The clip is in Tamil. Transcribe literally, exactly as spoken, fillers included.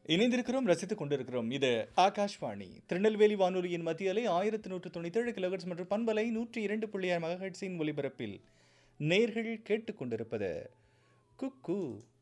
இணைந்திருக்கிறோம், ரசித்துக் கொண்டிருக்கிறோம். இது ஆகாஷ்வாணி திருநெல்வேலி வானொலியின் மத்திய அலை ஆயிரத்தி நூற்று தொண்ணூத்தி ஏழு கிலோஹெர்ட்ஸ் மற்றும் பண்பலை நூற்றி இரண்டு புள்ளி ஆறு மெகாஹெர்ட்ஸின் ஒலிபரப்பில் நேர்கள் கேட்டுக்கொண்டிருப்பது குக்கு